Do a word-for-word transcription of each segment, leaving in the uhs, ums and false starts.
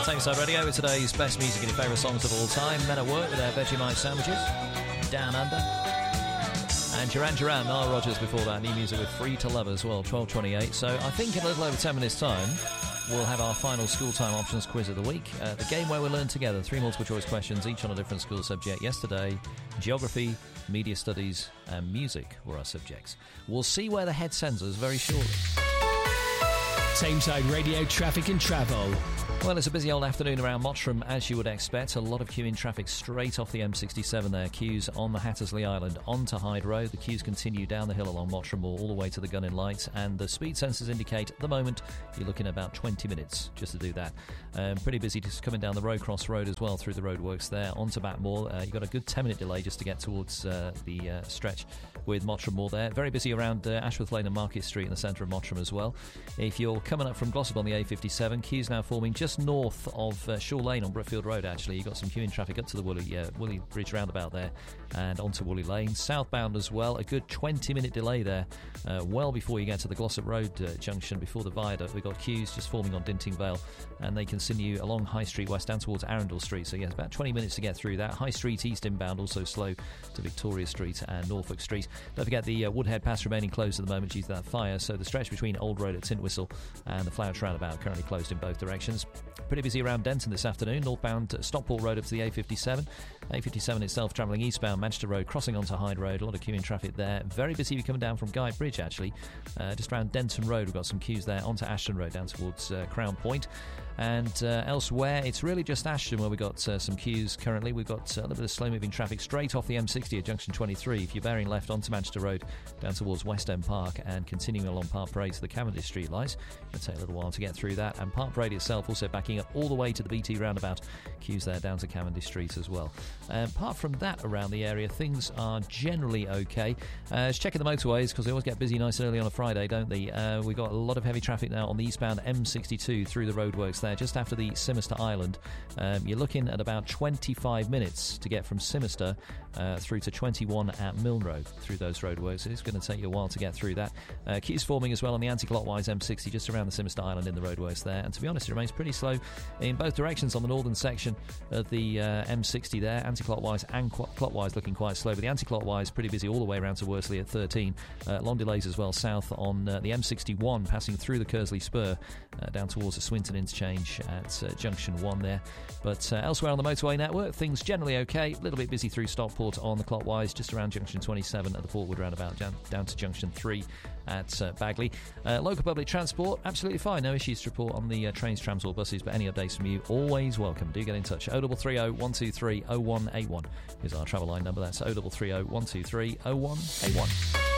Tameside Radio with today's best music and your favourite songs of all time. Men at Work with their Vegemite sandwiches. Down Under. And Duran Duran, Nile Rodgers before that. New music with Free to Love as well, twelve twenty-eight. So I think in a little over ten minutes' time, we'll have our final school time options quiz of the week. Uh, the game where we learn together three multiple choice questions, each on a different school subject. Yesterday, geography, media studies and music were our subjects. We'll see where the head sends us very shortly. Tameside Radio traffic and travel. Well, it's a busy old afternoon around Mottram, as you would expect. A lot of queuing traffic straight off the M sixty-seven there. Queues on the Hattersley Island onto Hyde Road. The queues continue down the hill along Mottram Moor all the way to the Gunning Light. And the speed sensors indicate at the moment you're looking at about twenty minutes just to do that. Um, pretty busy just coming down the Rowcross Road as well through the roadworks there onto Batmore. Uh, you've got a good ten minute delay just to get towards uh, the uh, stretch with Mottram Moor there. Very busy around uh, Ashworth Lane and Market Street in the centre of Mottram as well. If you're coming up from Glossop on the A fifty-seven, queues now forming just north of uh, Shaw Lane on Brookfield Road. Actually, you've got some queuing traffic up to the Woolly, uh, Woolly Bridge roundabout there and onto Woolly Lane. Southbound as well, a good twenty minute delay there, uh, well before you get to the Glossop Road uh, junction before the viaduct. We've got queues just forming on Dinting Vale, and they continue along High Street West down towards Arundel Street. So yes, about twenty minutes to get through that. High Street East inbound also slow to Victoria Street and Norfolk Street. Don't forget the uh, Woodhead Pass remaining closed at the moment due to that fire, so the stretch between Old Road at Tintwistle and the Flower roundabout currently closed in both directions. Pretty busy around Denton this afternoon. Northbound Stockport Road up to the A fifty-seven. A fifty-seven itself travelling eastbound Manchester Road, crossing onto Hyde Road. A lot of queuing traffic there. Very busy if you're coming down from Guy Bridge, actually. Uh, just around Denton Road, we've got some queues there onto Ashton Road down towards uh, Crown Point. And uh, elsewhere, it's really just Ashton where we've got uh, some queues currently. We've got uh, a little bit of slow-moving traffic straight off the M sixty at Junction twenty-three. If you're bearing left onto Manchester Road down towards West End Park and continuing along Park Parade to the Cavendish Street lights, it'll take a little while to get through that. And Park Parade itself also backing up all the way to the B T roundabout. Queues there down to Cavendish Street as well. Um, apart from that, around the area, things are generally okay. Uh, just checking the motorways, because they always get busy nice and early on a Friday, don't they? Uh, we've got a lot of heavy traffic now on the eastbound M sixty-two through the roadworks there, just after the Simister Island. Um, you're looking at about twenty-five minutes to get from Simister uh, through to twenty-one at Milne Road through those roadworks. It's going to take you a while to get through that. Uh, queues forming as well on the anti-clockwise M sixty just around the Simister Island in the roadworks there. And to be honest, it remains pretty slow in both directions on the northern section of the uh, M sixty there. Anti-clockwise and qu- clockwise looking quite slow, but the anti-clockwise pretty busy all the way around to Worsley at thirteen. Uh, long delays as well south on uh, the M sixty-one passing through the Kersley Spur uh, down towards the Swinton interchange at uh, Junction one there. But uh, elsewhere on the motorway network, things generally okay. A little bit busy through Stockport on the clockwise, just around Junction twenty-seven at the Portwood roundabout, down, down to Junction three at uh, Bagley. Uh, local public transport, absolutely fine. No issues to report on the uh, trains, trams or buses, but any updates from you, always welcome. Do get in touch. oh three three oh, one two three, oh one eight one is our travel line number. That's oh three three oh, one two three, oh one eight one.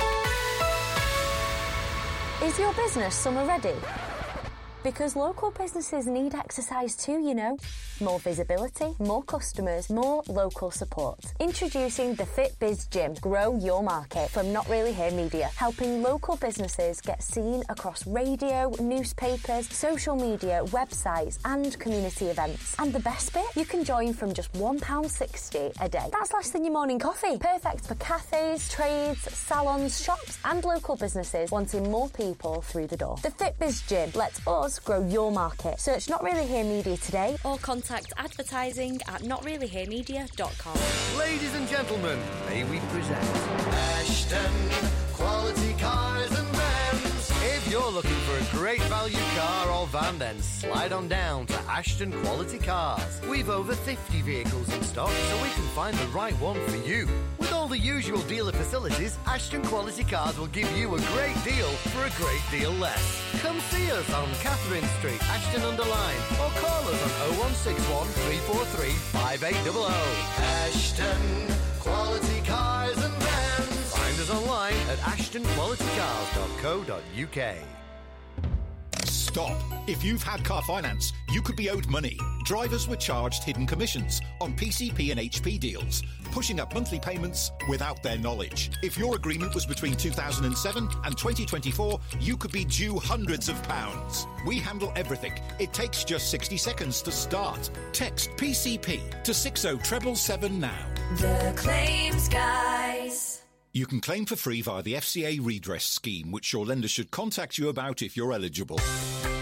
Is your business summer ready? Because local businesses need exercise too, you know. More visibility, more customers, more local support. Introducing the FitBiz Gym. Grow your market from Not Really Here Media, helping local businesses get seen across radio, newspapers, social media, websites and community events. And the best bit? You can join from just one pound sixty a day. That's less than your morning coffee. Perfect for cafes, trades, salons, shops and local businesses wanting more people through the door. The FitBiz Gym lets us grow your market. Search Not Really Here Media today or contact advertising at not really here media dot com. Ladies and gentlemen, may we present Ashton Quality Cars and Vans. If you're looking for a great value car or van, then slide on down to Ashton Quality Cars. We've over fifty vehicles in stock, so we can find the right one for you. With all the usual dealer facilities, Ashton Quality Cars will give you a great deal for a great deal less. Come see us on Catherine Street, Ashton-under-Lyne, or call us on oh one six one, three four three, five eight hundred. Ashton Quality Cars and Vans. Find us online at ashton quality cars dot co dot uk. Stop. If you've had car finance, you could be owed money. Drivers were charged hidden commissions on P C P and H P deals, pushing up monthly payments without their knowledge. If your agreement was between two thousand seven and twenty twenty-four, you could be due hundreds of pounds. We handle everything. It takes just sixty seconds to start. Text P C P to six oh seven seven now. The Claims Guys. You can claim for free via the F C A redress scheme, which your lender should contact you about if you're eligible.